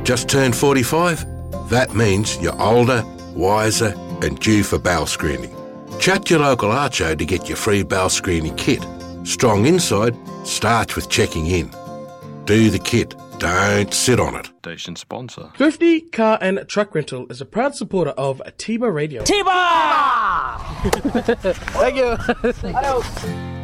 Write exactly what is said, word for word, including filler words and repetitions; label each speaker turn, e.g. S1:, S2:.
S1: Just turned forty-five? That means you're older, wiser and due for bowel screening. Chat to your local Archo to get your free bowel screening kit. Strong inside starts with checking in. Do the kit. Don't sit on it.
S2: Station sponsor.
S3: Thrifty Car and Truck Rental is a proud supporter of T-Bar Radio.
S4: T-Bar! Thank you.